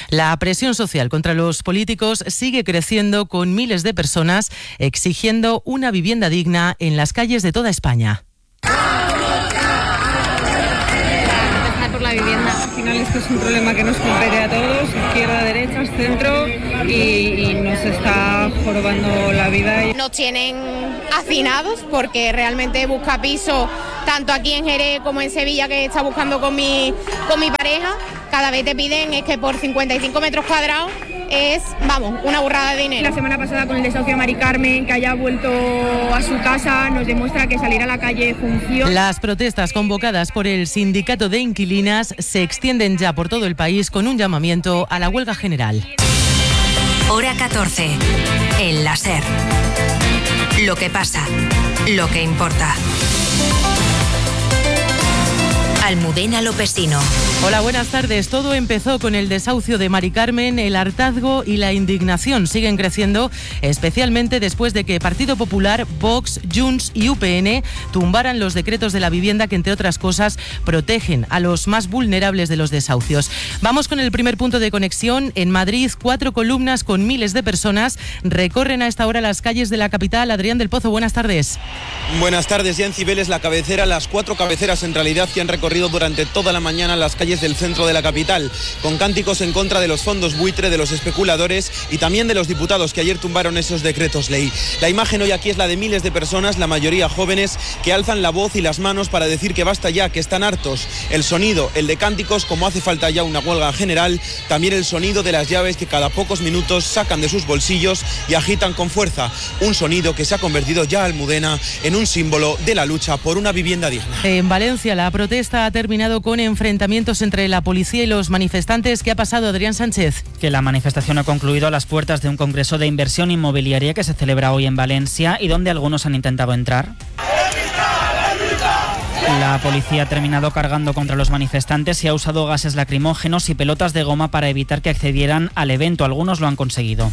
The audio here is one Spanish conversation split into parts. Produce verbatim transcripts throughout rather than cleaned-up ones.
La presión social contra los políticos sigue creciendo, con miles de personas exigiendo una vivienda digna en las calles de toda España. Por la vivienda. Al final esto es un problema que nos compete a todos, izquierda, derecha, centro, y, y nos está jorobando la vida. Nos tienen hacinados porque realmente busca piso tanto aquí en Jerez como en Sevilla, que está buscando con mi, con mi pareja. Cada vez te piden es que por cincuenta y cinco metros cuadrados es, vamos, una burrada de dinero. La semana pasada con el desahucio de Mari Carmen, que haya vuelto a su casa, nos demuestra que salir a la calle funciona. Las protestas convocadas por el sindicato de inquilinas se extienden ya por todo el país, con un llamamiento a la huelga general. Hora catorce, en la SER. Lo que pasa, lo que importa. Almudena Lopesino. Hola, buenas tardes. Todo empezó con el desahucio de Mari Carmen. El hartazgo y la indignación siguen creciendo, especialmente después de que Partido Popular, Vox, Junts y U P N tumbaran los decretos de la vivienda que, entre otras cosas, protegen a los más vulnerables de los desahucios. Vamos con el primer punto de conexión. En Madrid, cuatro columnas con miles de personas recorren a esta hora las calles de la capital. Adrián del Pozo, buenas tardes. Buenas tardes. Ya en Cibeles, la cabecera, las cuatro cabeceras en realidad que han recorrido durante toda la mañana las calles del centro de la capital, con cánticos en contra de los fondos buitre, de los especuladores y también de los diputados que ayer tumbaron esos decretos ley. La imagen hoy aquí es la de miles de personas, la mayoría jóvenes, que alzan la voz y las manos para decir que basta ya, que están hartos. El sonido, el de cánticos, como hace falta ya una huelga general, también el sonido de las llaves que cada pocos minutos sacan de sus bolsillos y agitan con fuerza. Un sonido que se ha convertido ya, Almudena, en un símbolo de la lucha por una vivienda digna. En Valencia, la protesta ha terminado con enfrentamientos entre la policía y los manifestantes. ¿Qué ha pasado, Adrián Sánchez? Que la manifestación ha concluido a las puertas de un congreso de inversión inmobiliaria que se celebra hoy en Valencia y donde algunos han intentado entrar. La policía ha terminado cargando contra los manifestantes y ha usado gases lacrimógenos y pelotas de goma para evitar que accedieran al evento. Algunos lo han conseguido.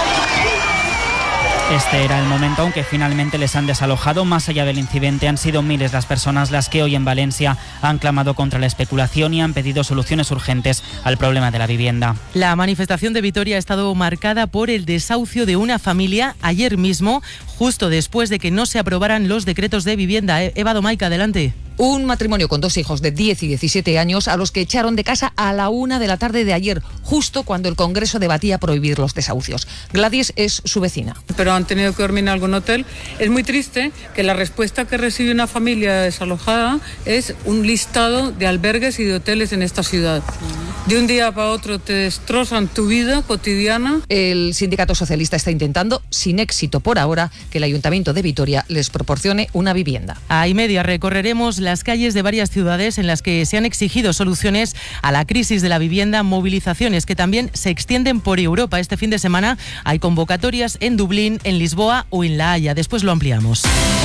Este era el momento, aunque finalmente les han desalojado. Más allá del incidente, han sido miles las personas las que hoy en Valencia han clamado contra la especulación y han pedido soluciones urgentes al problema de la vivienda. La manifestación de Vitoria ha estado marcada por el desahucio de una familia ayer mismo, justo después de que no se aprobaran los decretos de vivienda. Eva Domaica, adelante. Un matrimonio con dos hijos de diez y diecisiete años a los que echaron de casa a la una de la tarde de ayer, justo cuando el Congreso debatía prohibir los desahucios. Gladys es su vecina. Pero han tenido que dormir en algún hotel. Es muy triste que la respuesta que recibe una familia desalojada es un listado de albergues y de hoteles en esta ciudad. De un día para otro te destrozan tu vida cotidiana. El sindicato socialista está intentando, sin éxito por ahora, que el Ayuntamiento de Vitoria les proporcione una vivienda. A y media recorreremos las calles de varias ciudades en las que se han exigido soluciones a la crisis de la vivienda, movilizaciones que también se extienden por Europa. Este fin de semana hay convocatorias en Dublín, en Lisboa o en La Haya. Después lo ampliamos.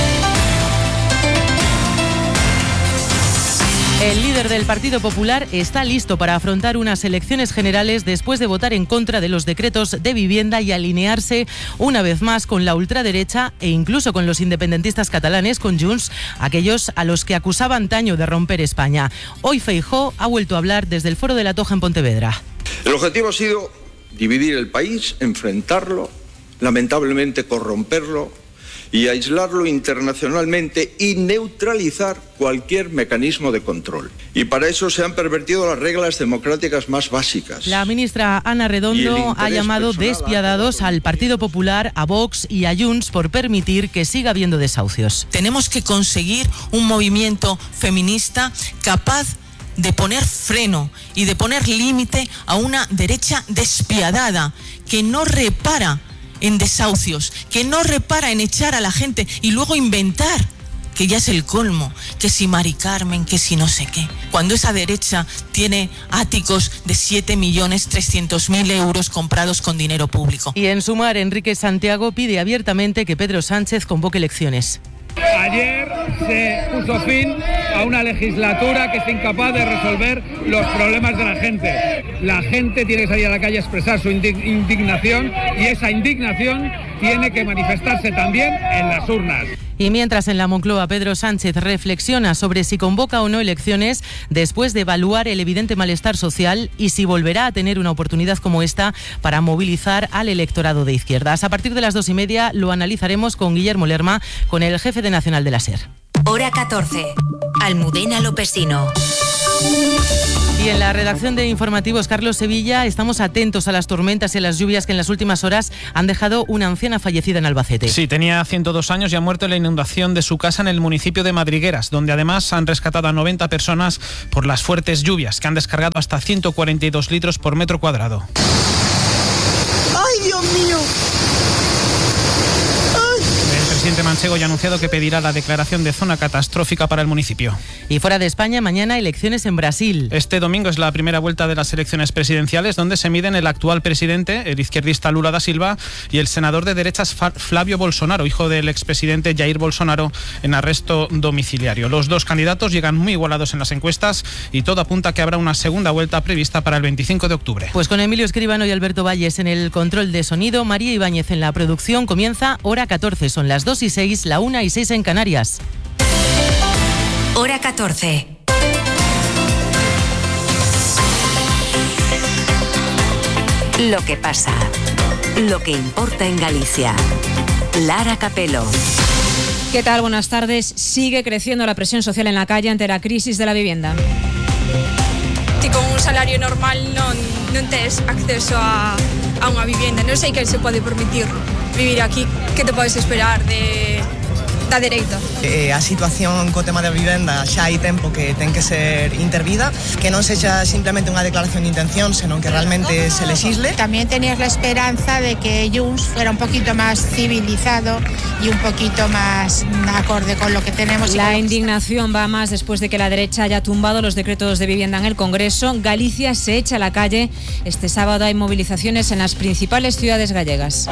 El líder del Partido Popular está listo para afrontar unas elecciones generales después de votar en contra de los decretos de vivienda y alinearse una vez más con la ultraderecha e incluso con los independentistas catalanes, con Junts, aquellos a los que acusaba antaño de romper España. Hoy Feijóo ha vuelto a hablar desde el Foro de la Toja en Pontevedra. El objetivo ha sido dividir el país, enfrentarlo, lamentablemente corromperlo y aislarlo internacionalmente y neutralizar cualquier mecanismo de control. Y para eso se han pervertido las reglas democráticas más básicas. La ministra Ana Redondo ha llamado despiadados al Partido Popular, a Vox y a Junts por permitir que siga habiendo desahucios. Tenemos que conseguir un movimiento feminista capaz de poner freno y de poner límite a una derecha despiadada que no repara en desahucios, que no repara en echar a la gente y luego inventar, que ya es el colmo, que si Mari Carmen, que si no sé qué. Cuando esa derecha tiene áticos de siete millones trescientos mil euros comprados con dinero público. Y en Sumar, Enrique Santiago pide abiertamente que Pedro Sánchez convoque elecciones. Ayer se puso fin a una legislatura que es incapaz de resolver los problemas de la gente. La gente tiene que salir a la calle a expresar su indignación y esa indignación tiene que manifestarse también en las urnas. Y mientras en la Moncloa Pedro Sánchez reflexiona sobre si convoca o no elecciones después de evaluar el evidente malestar social y si volverá a tener una oportunidad como esta para movilizar al electorado de izquierdas. A partir de las dos y media lo analizaremos con Guillermo Lerma, con el jefe de Nacional de la SER. Hora catorce. Almudena Lopesino. Y en la redacción de informativos Carlos Sevilla estamos atentos a las tormentas y a las lluvias que en las últimas horas han dejado una anciana fallecida en Albacete. Sí, tenía ciento dos años y ha muerto en la inundación de su casa en el municipio de Madrigueras, donde además han rescatado a noventa personas por las fuertes lluvias, que han descargado hasta ciento cuarenta y dos litros por metro cuadrado. ¡Ay, Dios mío! El presidente manchego ya ha anunciado que pedirá la declaración de zona catastrófica para el municipio. Y fuera de España, mañana elecciones en Brasil. Este domingo es la primera vuelta de las elecciones presidenciales, donde se miden el actual presidente, el izquierdista Lula da Silva, y el senador de derechas Flavio Bolsonaro, hijo del expresidente Jair Bolsonaro, en arresto domiciliario. Los dos candidatos llegan muy igualados en las encuestas y todo apunta a que habrá una segunda vuelta prevista para el veinticinco de octubre. Pues con Emilio Escribano y Alberto Valles en el control de sonido, María Ibáñez en la producción, comienza Hora catorce. Son las dos y seis, la una y seis en Canarias. Hora catorce. Lo que pasa. Lo que importa en Galicia. Lara Capelo. ¿Qué tal? Buenas tardes. Sigue creciendo la presión social en la calle ante la crisis de la vivienda. Si con un salario normal non, non tes acceso a, a unha vivenda, non sei quen se pode permitir vivir aquí. Que te podes esperar de, da dereita? Eh, a situación co tema da vivenda xa hai tempo que ten que ser intervida, que non sexa simplemente unha declaración de intención, senón que realmente se legisle. También tenías la esperanza de que Junts fuera un poquito más civilizado y un poquito más acorde con lo que tenemos. La indignación va más después de que la derecha haya tumbado los decretos de vivienda en el Congreso. Galicia se echa a la calle. Este sábado hay movilizaciones en las principales ciudades gallegas.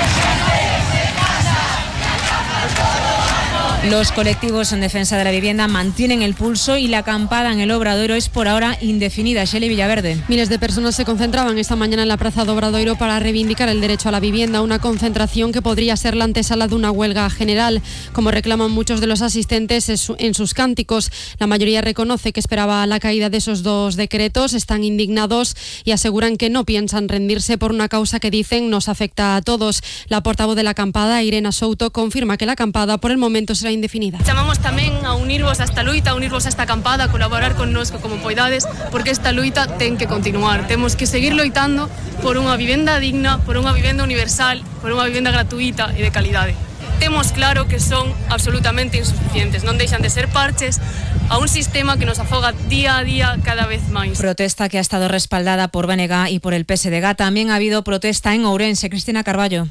Los colectivos en defensa de la vivienda mantienen el pulso y la acampada en el Obradoiro es por ahora indefinida. Shelley Villaverde. Miles de personas se concentraban esta mañana en la plaza de Obradoiro para reivindicar el derecho a la vivienda, una concentración que podría ser la antesala de una huelga general, como reclaman muchos de los asistentes en sus cánticos. La mayoría reconoce que esperaba la caída de esos dos decretos, están indignados y aseguran que no piensan rendirse por una causa que dicen nos afecta a todos. La portavoz de la acampada, Irena Souto, confirma que la acampada por el momento será indefinida. Chamamos tamén a unirvos a esta luita, a unirvos a esta acampada, a colaborar connosco como poidades, porque esta luita ten que continuar. Temos que seguir loitando por unha vivenda digna, por unha vivenda universal, por unha vivenda gratuita e de calidade. Temos claro que son absolutamente insuficientes, non deixan de ser parches a un sistema que nos afoga día a día cada vez máis. Protesta que ha estado respaldada por B N G y por el P S D G. También ha habido protesta en Ourense. Cristina Carballo.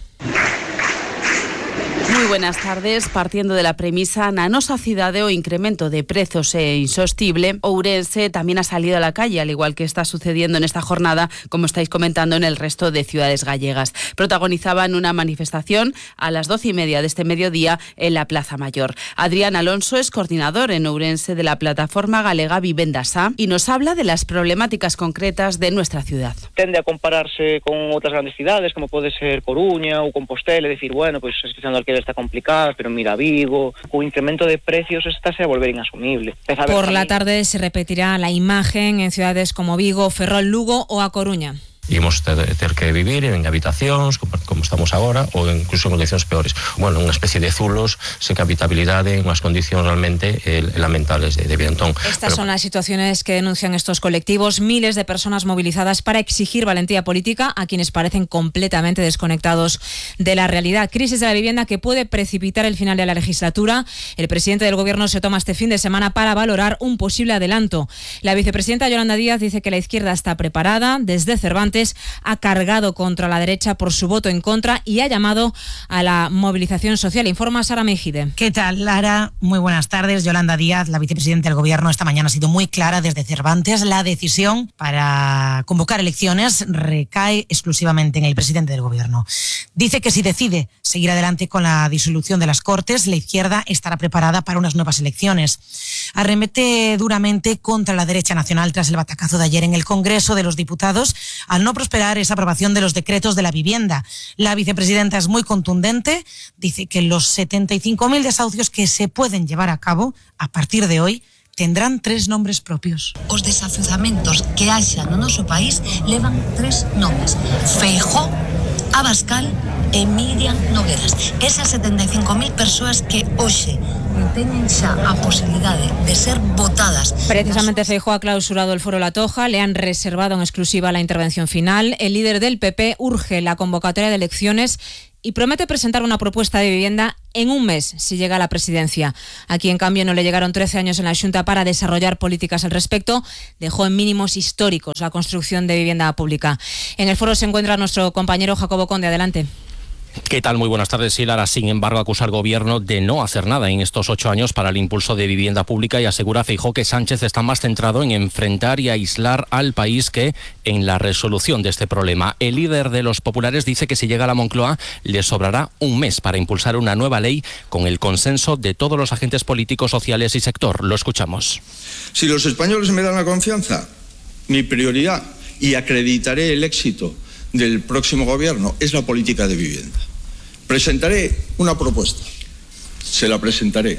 Moi buenas tardes. Partiendo de la premisa na nosa cidade o incremento de prezos é insostible, Ourense tamén ha salido a la calle, al igual que está sucediendo en esta jornada, como estáis comentando en el resto de ciudades gallegas. Protagonizaban una manifestación a las doce y media de este mediodía en la Plaza Mayor. Adrián Alonso es coordinador en Ourense de la plataforma galega Vivendas A y nos habla de las problemáticas concretas de nuestra ciudad. Tende a compararse con outras grandes cidades, como pode ser Coruña ou Compostela, e decir, bueno, pois pues, a situación do alquiler está complicada, pero mira Vigo, o incremento de precios estáse a volver inasumible. A Por la tarde se repetirá la imagen en ciudades como Vigo, Ferrol, Lugo o A Coruña. Imos ter, ter que vivir en habitacións como, como estamos agora ou incluso en condicións peores. Bueno, unha especie de zulos sen habitabilidade en unhas condicións realmente eh, lamentables de, de vida. Entón, Estas pero... son las situaciones que denuncian estos colectivos, miles de personas movilizadas para exigir valentía política a quienes parecen completamente desconectados de la realidad. Crisis de la vivienda que puede precipitar el final de la legislatura. El presidente del gobierno se toma este fin de semana para valorar un posible adelanto. La vicepresidenta Yolanda Díaz dice que la izquierda está preparada. Desde Cervantes ha cargado contra la derecha por su voto en contra y ha llamado a la movilización social. Informa Sara Mejide. ¿Qué tal, Lara? Muy buenas tardes. Yolanda Díaz, la vicepresidenta del Gobierno, esta mañana ha sido muy clara desde Cervantes. La decisión para convocar elecciones recae exclusivamente en el presidente del Gobierno. Dice que si decide seguir adelante con la disolución de las Cortes, la izquierda estará preparada para unas nuevas elecciones. Arremete duramente contra la derecha nacional tras el batacazo de ayer en el Congreso de los Diputados al no prosperar esa aprobación de los decretos de la vivienda. La vicepresidenta es muy contundente, dice que los setenta y cinco mil desahucios que se pueden llevar a cabo a partir de hoy tendrán tres nombres propios. Os desafiuzamentos que haxa no noso país levan tres nombres: Feijóo, Abascal e Miriam Nogueras. Esas setenta y cinco mil persoas que hoxe teñen xa a posibilidade de ser votadas. Precisamente Feijóo ha clausurado el foro La Toja, le han reservado en exclusiva la intervención final. El líder del P P urge la convocatoria de elecciones y promete presentar una propuesta de vivienda en un mes si llega a la presidencia. Aquí, en cambio, no le llegaron trece años en la Xunta para desarrollar políticas al respecto. Dejó en mínimos históricos la construcción de vivienda pública. En el foro se encuentra nuestro compañero Jacobo Conde. Adelante. ¿Qué tal? Muy buenas tardes. Lara, sin embargo, acusa al Gobierno de no hacer nada en estos ocho años para el impulso de vivienda pública y asegura Feijóo que Sánchez está más centrado en enfrentar y aislar al país que en la resolución de este problema. El líder de los populares dice que si llega a la Moncloa le sobrará un mes para impulsar una nueva ley con el consenso de todos los agentes políticos, sociales y sector. Lo escuchamos. Si los españoles me dan la confianza, mi prioridad, y acreditaré el éxito del próximo Gobierno, es la política de vivienda. Presentaré una propuesta, se la presentaré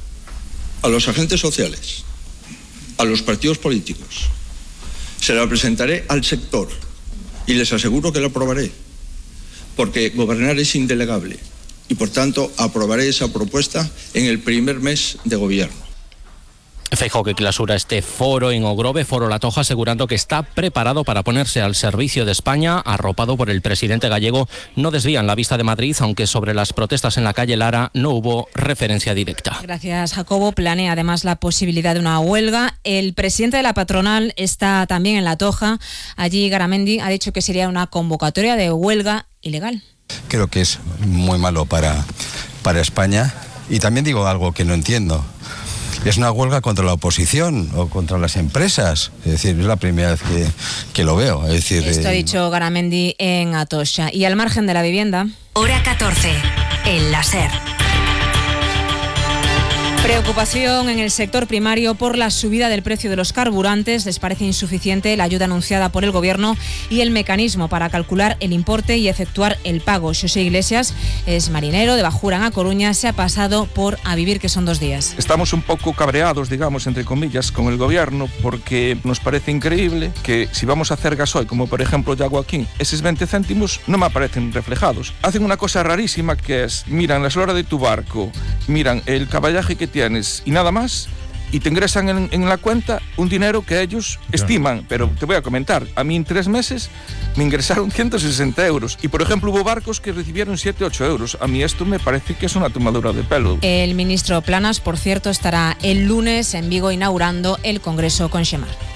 a los agentes sociales, a los partidos políticos, se la presentaré al sector y les aseguro que la aprobaré, porque gobernar es indelegable y por tanto aprobaré esa propuesta en el primer mes de gobierno. Feijóo que clausura este foro en Ogrove, foro La Toja, asegurando que está preparado para ponerse al servicio de España, arropado por el presidente gallego. No desvían la vista de Madrid, aunque sobre las protestas en la calle Lara no hubo referencia directa. Gracias, Jacobo. Planea además la posibilidad de una huelga. El presidente de la patronal está también en La Toja. Allí Garamendi ha dicho que sería una convocatoria de huelga ilegal. Creo que es muy malo para, para España. Y también digo algo que no entiendo. Es una huelga contra la oposición o contra las empresas. Es decir, es la primera vez que, que lo veo. Es decir, Esto eh... ha dicho Garamendi en Atocha. Y al margen de la vivienda... Hora catorce, en la SER. Preocupación en el sector primario por la subida del precio de los carburantes. Les parece insuficiente la ayuda anunciada por el Gobierno y el mecanismo para calcular el importe y efectuar el pago. Xosé Iglesias es marinero de Bajurán a Coruña. Se ha pasado por A Vivir, que son dos días. Estamos un poco cabreados, digamos, entre comillas, con el Gobierno, porque nos parece increíble que si vamos a hacer gasoil, como por ejemplo yo hago aquí, esos veinte céntimos no me aparecen reflejados. Hacen una cosa rarísima, que es, miran la eslora de tu barco, miran el caballaje que tienes y nada más, y te ingresan en, en la cuenta un dinero que ellos estiman. Pero te voy a comentar, a mí en tres meses me ingresaron ciento sesenta euros y por ejemplo hubo barcos que recibieron siete, ocho euros. A mí esto me parece que es una tomadura de pelo. El ministro Planas, por cierto, estará el lunes en Vigo inaugurando el Congreso con Xemar.